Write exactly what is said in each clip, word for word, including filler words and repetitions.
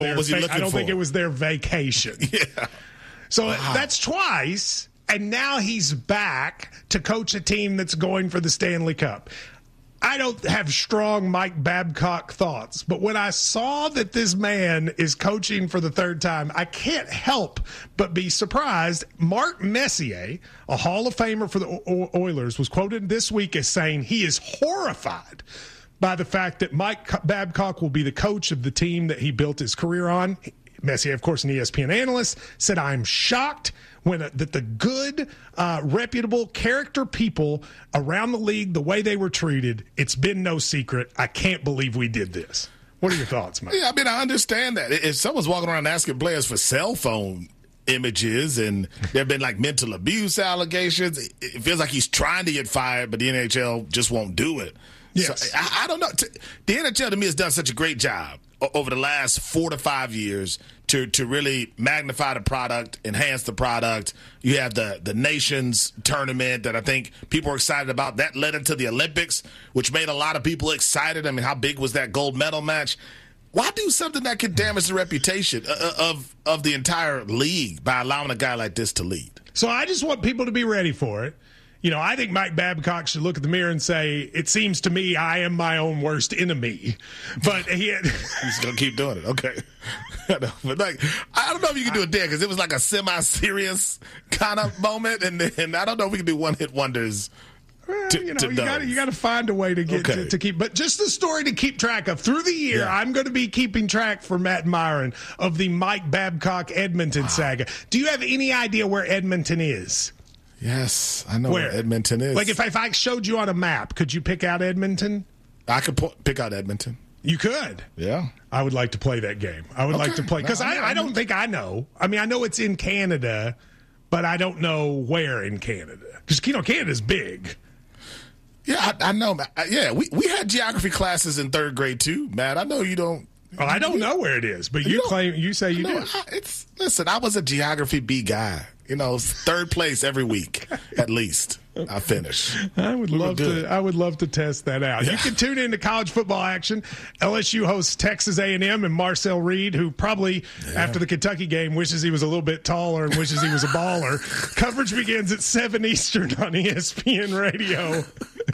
What was he looking I don't for? think it was their vacation. Yeah. So Wow. that's twice, and now he's back to coach a team that's going for the Stanley Cup. I don't have strong Mike Babcock thoughts, but when I saw that this man is coaching for the third time, I can't help but be surprised. Mark Messier, a Hall of Famer for the o- Oilers, was quoted this week as saying he is horrified by the fact that Mike Babcock will be the coach of the team that he built his career on. Messier, of course, an E S P N analyst, said, I'm shocked when uh, that the good, uh, reputable character people around the league, the way they were treated, it's been no secret. I can't believe we did this. What are your thoughts, Mike? Yeah, I mean, I understand that. If someone's walking around asking players for cell phone images and there have been like mental abuse allegations, it feels like he's trying to get fired, but the N H L just won't do it. Yes. So, I, I don't know. The N H L to me has done such a great job over the last four to five years to to really magnify the product, enhance the product. You have the the Nations tournament that I think people are excited about. That led into the Olympics, which made a lot of people excited. I mean, how big was that gold medal match? Why do something that could damage the reputation of of the entire league by allowing a guy like this to lead? So I just want people to be ready for it. You know, I think Mike Babcock should look at the mirror and say, it seems to me I am my own worst enemy. But he had He's going to keep doing it. Okay. But like, I don't know if you can do it there because it was like a semi-serious kind of moment. And then I don't know if we can do one-hit wonders. Well, to, you know, to you got you got to find a way to get okay. to, to keep. But just the story to keep track of through the year. Yeah. I'm going to be keeping track for Matt Myron of the Mike Babcock Edmonton wow. saga. Do you have any idea where Edmonton is? Yes, I know where, where Edmonton is. Like if I, if I showed you on a map, could you pick out Edmonton? I could po- pick out Edmonton. You could. Yeah. I would like to play that game. I would okay. like to play because no, I, I don't think I know. I mean, I know it's in Canada, but I don't know where in Canada because you know Canada's big. Yeah, I, I know. Yeah, we, we had geography classes in third grade too, Matt. I know you don't. Oh, I don't know where it is, but you, you claim you say you do. It's listen. I was a geography B guy. You know, third place every week at least. I finish. I would we love to. I would love to test that out. Yeah. You can tune in to college football action. L S U hosts Texas A and M and Marcel Reed, who probably yeah. after the Kentucky game wishes he was a little bit taller and wishes he was a baller. Coverage begins at seven Eastern on E S P N Radio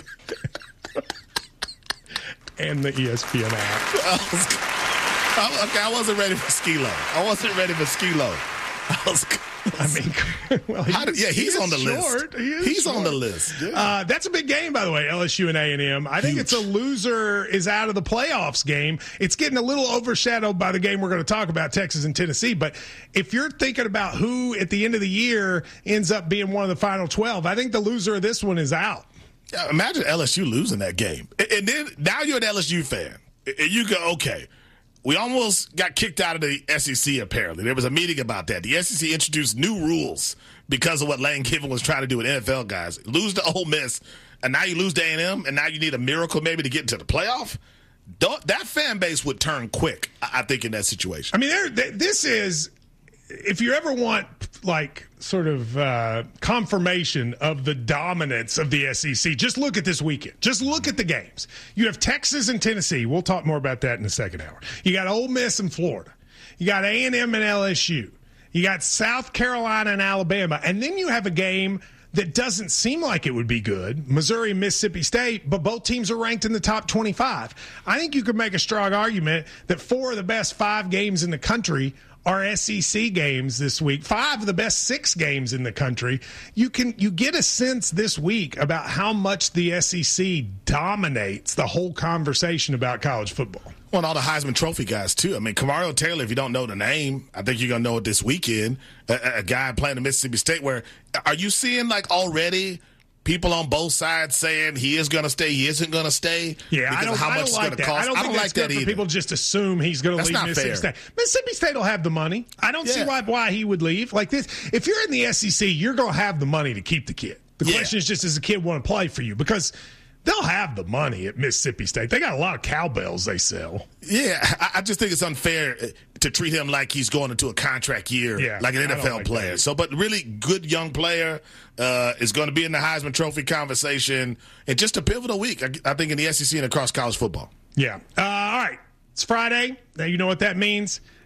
and the E S P N app. Okay, I wasn't ready for Skilo. I wasn't ready for Skilo. I was. I mean, well, he, did, yeah, he's he on the short. list. He he's short. on the list. Yeah. Uh, that's a big game, by the way, L S U and A and M. I think Huge. It's a loser is out of the playoffs game. It's getting a little overshadowed by the game we're going to talk about, Texas and Tennessee. But if you're thinking about who at the end of the year ends up being one of the final twelve, I think the loser of this one is out. Yeah, imagine L S U losing that game. And then now you're an L S U fan. And you go, okay. We almost got kicked out of the S E C, apparently. There was a meeting about that. The S E C introduced new rules because of what Lane Kiffin was trying to do with N F L guys. Lose to Ole Miss, and now you lose to A and M, and now you need a miracle maybe to get into the playoff? Don't, that fan base would turn quick, I think, in that situation. I mean, there, this is, if you ever want, like, sort of uh, confirmation of the dominance of the S E C, just look at this weekend. Just look at the games. You have Texas and Tennessee. We'll talk more about that in the second hour. You got Ole Miss and Florida. You got A and M and L S U. You got South Carolina and Alabama. And then you have a game that doesn't seem like it would be good, Missouri and Mississippi State, but both teams are ranked in the top twenty-five. I think you could make a strong argument that four of the best five games in the country are S E C games this week. Five of the best six games in the country. You can you get a sense this week about how much the S E C dominates the whole conversation about college football. Well, and all the Heisman Trophy guys, too. I mean, Kamario Taylor, if you don't know the name, I think you're going to know it this weekend. A, a guy playing at Mississippi State where are you seeing, like, already people on both sides saying he is going to stay, he isn't going to stay? Yeah, I don't, of how I much don't like it's that. cost. I don't, I think don't that's like good that for either. people just assume he's going to leave not Mississippi fair. State. Mississippi State will have the money. I don't yeah. see why why he would leave. Like this, if you're in the S E C, you're going to have the money to keep the kid. The yeah. question is just, does the kid want to play for you? Because they'll have the money at Mississippi State. They got a lot of cowbells they sell. Yeah, I, I just think it's unfair to treat him like he's going into a contract year, yeah, like an N F L like player. That. So, but really good young player uh, is going to be in the Heisman Trophy conversation. And just a pivotal week, I, I think, in the S E C and across college football. Yeah. Uh, all right. It's Friday. Now you know what that means.